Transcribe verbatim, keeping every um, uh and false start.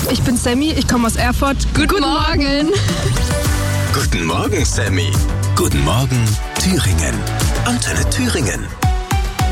Ich bin Sammy, ich komme aus Erfurt. Guten, Guten Morgen. Morgen. Guten Morgen, Sammy. Guten Morgen, Thüringen. Antenne Thüringen.